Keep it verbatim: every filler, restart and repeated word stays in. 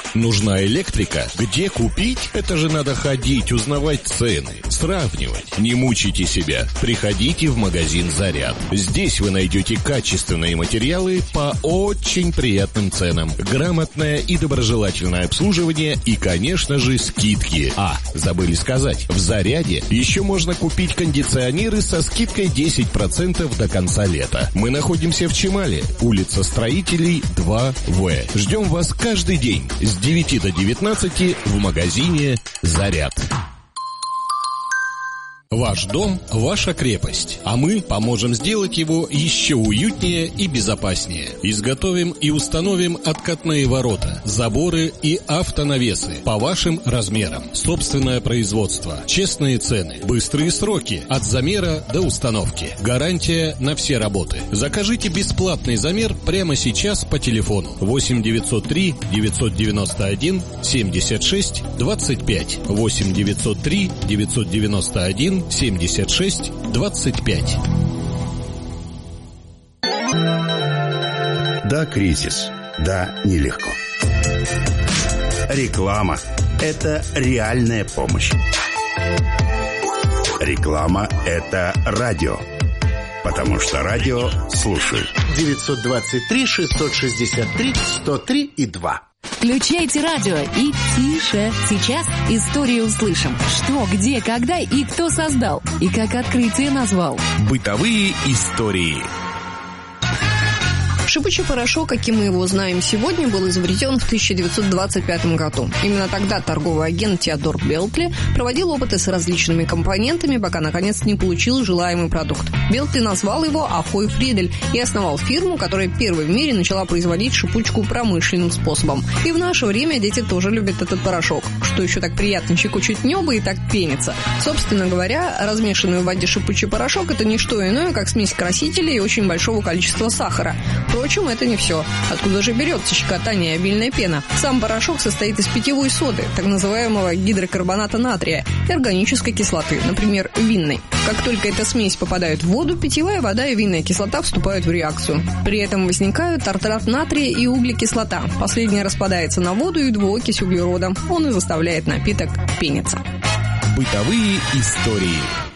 Нужна электрика? Где купить? Это же надо ходить, узнавать цены, сравнивать. Не мучайте себя. Приходите в магазин «Заряд». Здесь вы найдете качественные материалы по очень приятным ценам, грамотное и доброжелательное обслуживание и, конечно же, скидки. А, забыли сказать, в «Заряде» еще можно купить кондиционеры со скидкой десять процентов до конца лета. Мы находимся в Чемале, улица Строителей, два вэ. Ждем вас каждый день с девяти до девятнадцати в магазине «Заряд». Ваш дом – ваша крепость, а мы поможем сделать его еще уютнее и безопаснее. Изготовим и установим откатные ворота, заборы и автонавесы по вашим размерам. Собственное производство, честные цены, быстрые сроки от замера до установки. Гарантия на все работы. Закажите бесплатный замер прямо сейчас по телефону восемь девятьсот три девятьсот девяносто один семьдесят шесть двадцать пять восемь девятьсот три девятьсот девяносто один семьдесят шесть двадцать пять. Да, кризис. Да, нелегко. Реклама – это реальная помощь. Реклама – это радио. Потому что радио слушают. девятьсот двадцать три шестьсот шестьдесят три сто три и два. Включайте радио и тише. Сейчас историю услышим. Что, где, когда и кто создал. И как открытие назвал. Бытовые истории. Шипучий порошок, каким мы его знаем сегодня, был изобретен в тысяча девятьсот двадцать пятом году. Именно тогда торговый агент Теодор Белтли проводил опыты с различными компонентами, пока наконец не получил желаемый продукт. Белтли назвал его Ахой Фридель и основал фирму, которая первой в мире начала производить шипучку промышленным способом. И в наше время дети тоже любят этот порошок, что еще так приятно щекочет небо и так пенится. Собственно говоря, размешанный в воде шипучий порошок – это не что иное, как смесь красителей и очень большого количества сахара. Впрочем, это не все. Откуда же берется щекотание и обильная пена? Сам порошок состоит из питьевой соды, так называемого гидрокарбоната натрия, и органической кислоты, например, винной. Как только эта смесь попадает в воду, питьевая вода и винная кислота вступают в реакцию. При этом возникают тартрат натрия и углекислота. Последняя распадается на воду и двуокись углерода. Он и заставляет напиток пениться. Бытовые истории.